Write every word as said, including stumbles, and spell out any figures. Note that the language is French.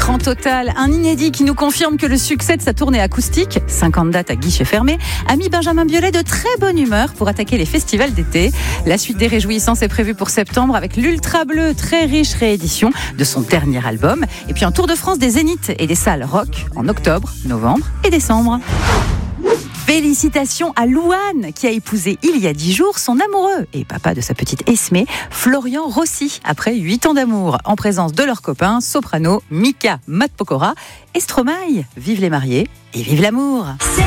écran total, un inédit qui nous confirme que le succès de sa tournée acoustique, cinquante dates à guichet fermé, a mis Benjamin Biolay de très bonne humeur pour attaquer les festivals d'été. La suite des réjouissances est prévue pour septembre avec l'Ultra Bleu, très riche réédition de son dernier album. Et puis un tour de France des zéniths et des salles rock en octobre, novembre et décembre. Félicitations à Louane qui a épousé il y a dix jours son amoureux et papa de sa petite Esmée, Florian Rossi, après huit ans d'amour, en présence de leurs copains soprano Mika Matpokora et Stromae. Vive les mariés et vive l'amour.